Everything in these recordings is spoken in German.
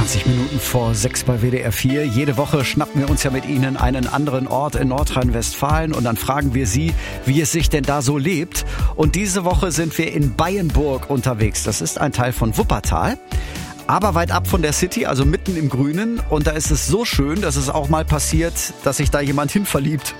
20 Minuten vor 6 bei WDR 4. Jede Woche schnappen wir uns ja mit Ihnen einen anderen Ort in Nordrhein-Westfalen und dann fragen wir Sie, wie es sich denn da so lebt. Und diese Woche sind wir in Beyenburg unterwegs. Das ist ein Teil von Wuppertal, aber weit ab von der City, also mitten im Grünen. Und da ist es so schön, dass es auch mal passiert, dass sich da jemand hin verliebt.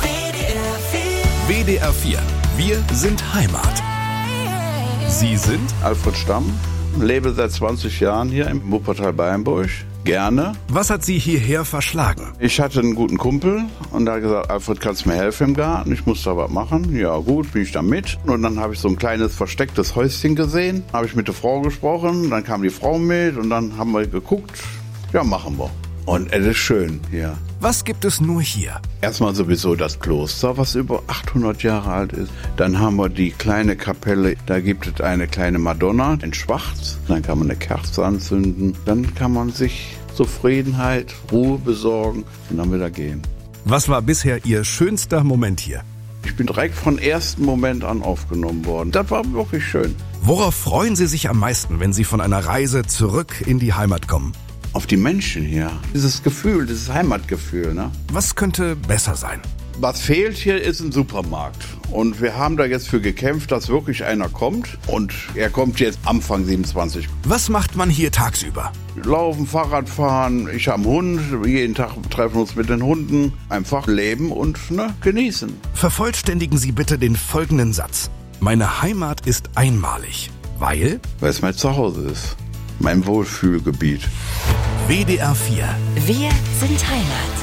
WDR 4. Wir sind Heimat. Sie sind Alfred Stamm, lebe seit 20 Jahren hier im Wuppertal Beyenburg. Gerne. Was hat Sie hierher verschlagen? Ich hatte einen guten Kumpel und der hat gesagt, Alfred, kannst du mir helfen im Garten? Ich muss da was machen. Ja gut, bin ich da mit. Und dann habe ich so ein kleines verstecktes Häuschen gesehen. Habe ich mit der Frau gesprochen, dann kam die Frau mit und dann haben wir geguckt. Ja, machen wir. Und es ist schön hier. Was gibt es nur hier? Erstmal sowieso das Kloster, was über 800 Jahre alt ist. Dann haben wir die kleine Kapelle, da gibt es eine kleine Madonna in Schwarz. Dann kann man eine Kerze anzünden. Dann kann man sich Zufriedenheit, Ruhe besorgen und dann wieder gehen. Was war bisher Ihr schönster Moment hier? Ich bin direkt von ersten Moment an aufgenommen worden. Das war wirklich schön. Worauf freuen Sie sich am meisten, wenn Sie von einer Reise zurück in die Heimat kommen? Auf die Menschen hier. Dieses Gefühl, dieses Heimatgefühl, ne? Was könnte besser sein? Was fehlt hier ist ein Supermarkt. Und wir haben da jetzt für gekämpft, dass wirklich einer kommt. Und er kommt jetzt Anfang 27. Was macht man hier tagsüber? Laufen, Fahrrad fahren, ich habe einen Hund. Jeden Tag treffen wir uns mit den Hunden. Einfach leben und genießen. Vervollständigen Sie bitte den folgenden Satz. Meine Heimat ist einmalig, weil es mein Zuhause ist. Mein Wohlfühlgebiet. WDR 4. Wir sind Heimat.